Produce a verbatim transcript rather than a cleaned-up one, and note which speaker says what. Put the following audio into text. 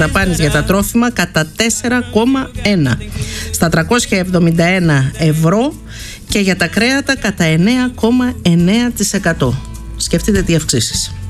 Speaker 1: δαπάνες για τα τρόφιμα κατά τέσσερα κόμμα ένα, στα τριακόσια εβδομήντα ένα ευρώ, και για τα κρέατα κατά εννέα κόμμα εννέα τοις εκατό. Σκεφτείτε τι αυξήσεις.